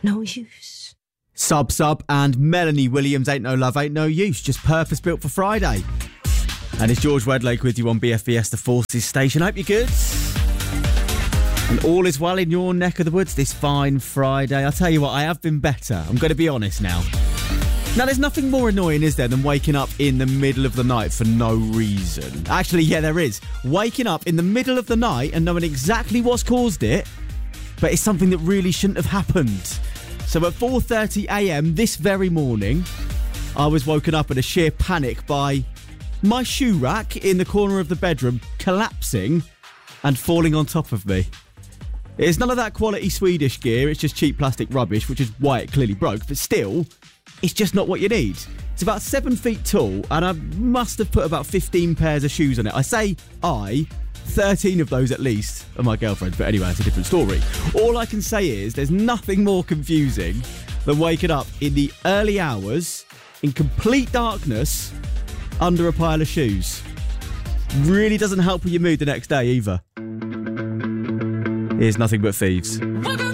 no use. Sub and Melanie Williams, Ain't No Love, Ain't No Use, just purpose built for Friday. And it's George Wedlake with you on BFBS, the Forces station. Hope you're good. And all is well in your neck of the woods this fine Friday. I'll tell you what, I have been better. I'm going to be honest now. Now, there's nothing more annoying, is there, than waking up in the middle of the night for no reason. Actually, yeah, there is. Waking up in the middle of the night and knowing exactly what's caused it, but it's something that really shouldn't have happened. So at 4:30 a.m. this very morning, I was woken up in a sheer panic by my shoe rack in the corner of the bedroom collapsing and falling on top of me. It's none of that quality Swedish gear, it's just cheap plastic rubbish, which is why it clearly broke, but still, it's just not what you need. It's about 7 feet tall, and I must have put about 15 pairs of shoes on it. I say 13 of those at least are my girlfriend's, but anyway, it's a different story. All I can say is there's nothing more confusing than waking up in the early hours, in complete darkness, under a pile of shoes. Really doesn't help with your mood the next day either. Here's Nothing But Thieves.